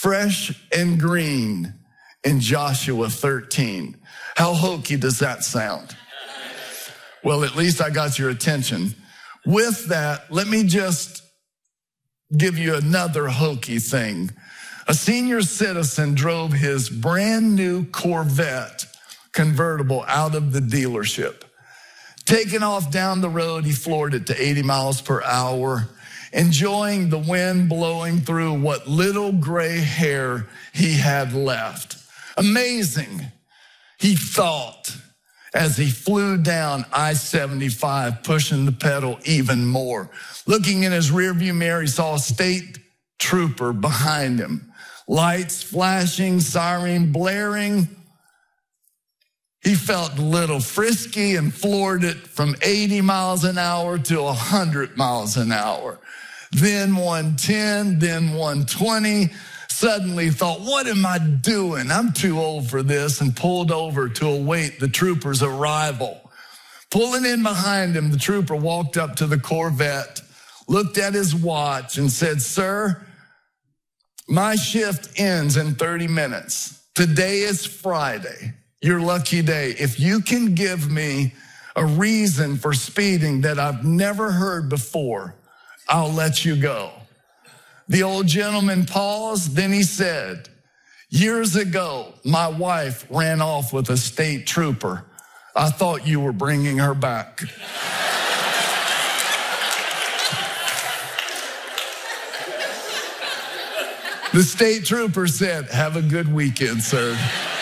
fresh and green in Joshua 13. How hokey does that sound? Well, at least I got your attention. With that, let me just give you another hokey thing. A senior citizen drove his brand new Corvette convertible out of the dealership. Taking off down the road, he floored it to 80 miles per hour, enjoying the wind blowing through what little gray hair he had left. Amazing, he thought, as he flew down I-75, pushing the pedal even more. Looking in his rearview mirror, he saw a state trooper behind him. Lights flashing, siren blaring. He felt a little frisky and floored it from 80 miles an hour to 100 miles an hour. Then 110, then 120. Suddenly thought, what am I doing? I'm too old for this, and pulled over to await the trooper's arrival. Pulling in behind him, the trooper walked up to the Corvette, looked at his watch and said, "Sir, my shift ends in 30 minutes. Today is Friday, your lucky day. If you can give me a reason for speeding that I've never heard before, I'll let you go." The old gentleman paused, then he said, "Years ago, my wife ran off with a state trooper. I thought you were bringing her back." The state trooper said, "Have a good weekend, sir."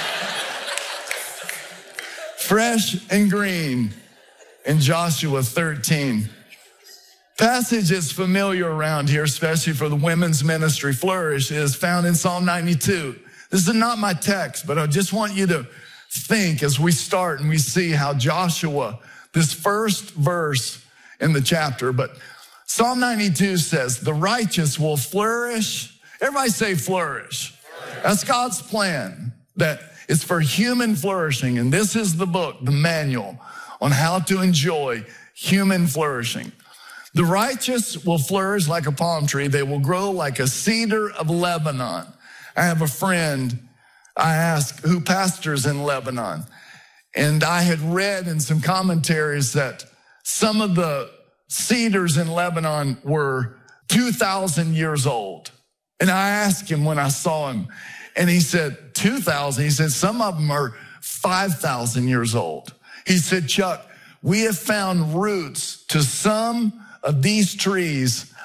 Fresh and green in Joshua 13. Passage is familiar around here, especially for the women's ministry Flourish, is found in Psalm 92. This is not my text, but I just want you to think as we start and we see how Joshua, this first verse in the chapter, but Psalm 92 says, the righteous will flourish. Everybody say flourish. That's God's plan, that it's for human flourishing. And this is the book, the manual on how to enjoy human flourishing. The righteous will flourish like a palm tree. They will grow like a cedar of Lebanon. I have a friend, I asked, who pastors in Lebanon. And I had read in some commentaries that some of the cedars in Lebanon were 2,000 years old. And I asked him when I saw him, and he said, 2,000? He said, some of them are 5,000 years old. He said, Chuck, we have found roots to some of these trees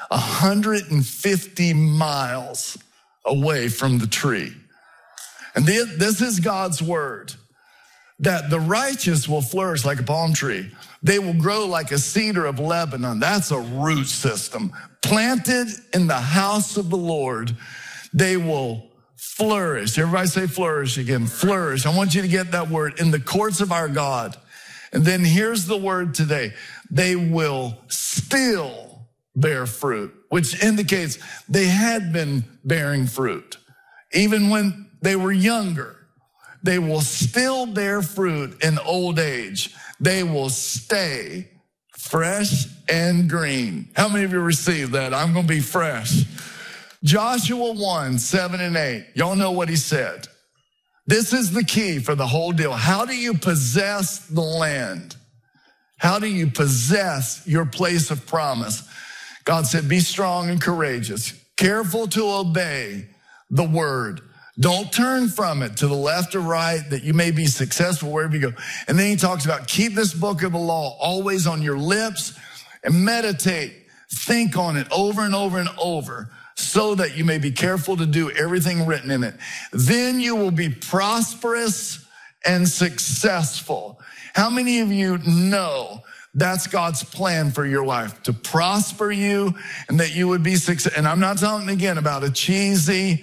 150 miles away from the tree. And this is God's word, that the righteous will flourish like a palm tree. They will grow like a cedar of Lebanon. That's a root system. Planted in the house of the Lord, they will flourish. Everybody say flourish again. Flourish. I want you to get that word. In the courts of our God. And then here's the word today. They will still bear fruit, which indicates they had been bearing fruit. Even when they were younger, they will still bear fruit in old age. They will stay fresh and green. How many of you received that? I'm going to be fresh. Joshua 1, 7 and 8. Y'all know what he said. This is the key for the whole deal. How do you possess the land? How do you possess your place of promise? God said, be strong and courageous, careful to obey the word. Don't turn from it to the left or right, that you may be successful wherever you go. And then he talks about keep this book of the law always on your lips and meditate. Think on it over and over and over so that you may be careful to do everything written in it. Then you will be prosperous and successful. How many of you know that's God's plan for your life, to prosper you and that you would be successful? And I'm not talking again about a cheesy,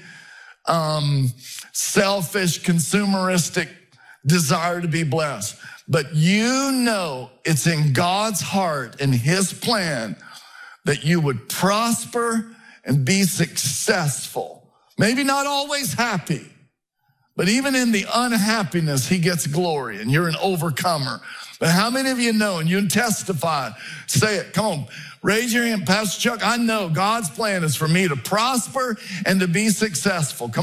selfish, consumeristic desire to be blessed. But you know it's in God's heart and his plan that you would prosper and be successful. Maybe not always happy, but even in the unhappiness, he gets glory and you're an overcomer. But how many of you know, and you can testify, say it, come on, raise your hand. Pastor Chuck, I know God's plan is for me to prosper and to be successful. Come